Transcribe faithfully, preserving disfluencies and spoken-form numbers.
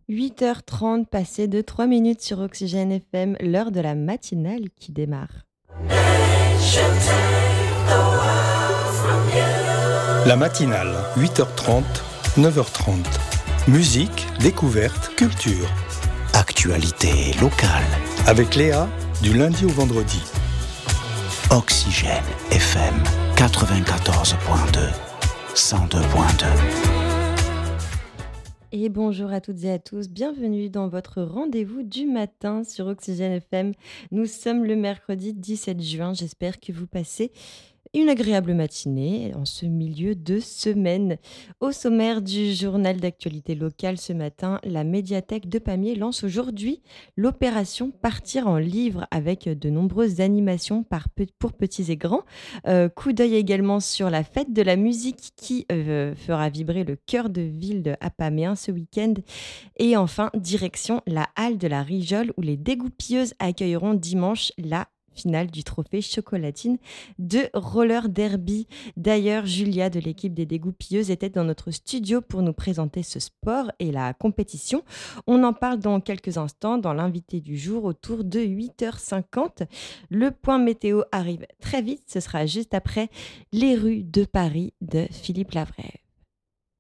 huit heures trente, passées de trois minutes sur Oxygène F M, l'heure de la matinale qui démarre. La matinale, huit heures trente, neuf heures trente. Musique, découverte, culture. Actualité locale. Avec Léa, du lundi au vendredi. Oxygène F M quatre-vingt-quatorze virgule deux, cent deux virgule deux. Et bonjour à toutes et à tous, bienvenue dans votre rendez-vous du matin sur Oxygène F M. Nous sommes le mercredi dix-sept juin, j'espère que vous passez une agréable matinée en ce milieu de semaine. Au sommaire du journal d'actualité locale ce matin, la médiathèque de Pamiers lance aujourd'hui l'opération Partir en livre avec de nombreuses animations par pe- pour petits et grands. Euh, coup d'œil également sur la fête de la musique qui euh, fera vibrer le cœur de ville de Apaméen ce week-end. Et enfin, direction la halle de la Rijole où les dégoupilleuses accueilleront dimanche la finale du trophée chocolatine de roller derby. D'ailleurs, Julia de l'équipe des dégoupilleuses était dans notre studio pour nous présenter ce sport et la compétition. On en parle dans quelques instants dans l'invité du jour autour de huit heures cinquante. Le point météo arrive très vite, ce sera juste après Les rues de Paris de Philippe Lavray.